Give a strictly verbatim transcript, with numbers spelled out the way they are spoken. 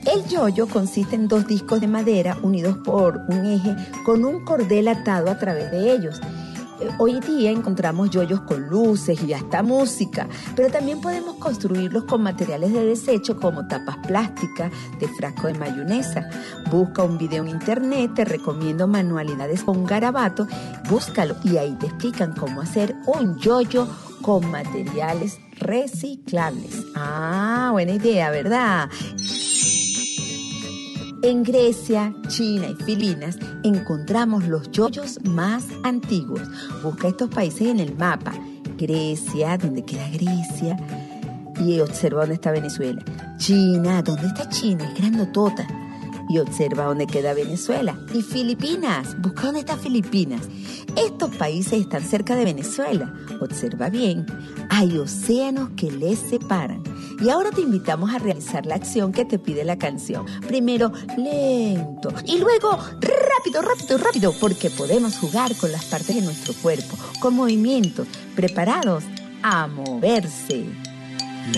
El yoyo consiste en dos discos de madera unidos por un eje con un cordel atado a través de ellos. Hoy día encontramos yoyos con luces y hasta música, pero también podemos construirlos con materiales de desecho como tapas plásticas de frasco de mayonesa. Busca un video en internet, te recomiendo manualidades con garabato, búscalo y ahí te explican cómo hacer un yoyo con materiales reciclables. Ah, buena idea, ¿verdad? En Grecia, China y Filipinas encontramos los yoyos más antiguos. Busca estos países en el mapa. Grecia, ¿dónde queda Grecia? Y observa dónde está Venezuela. China, ¿dónde está China? Es grandotota. Y observa dónde queda Venezuela. Y Filipinas, busca dónde está Filipinas. Estos países están cerca de Venezuela. Observa bien, hay océanos que les separan. Y ahora te invitamos a realizar la acción que te pide la canción. Primero, lento. Y luego, rápido, rápido, rápido. Porque podemos jugar con las partes de nuestro cuerpo, con movimientos. ¿Preparados? A moverse.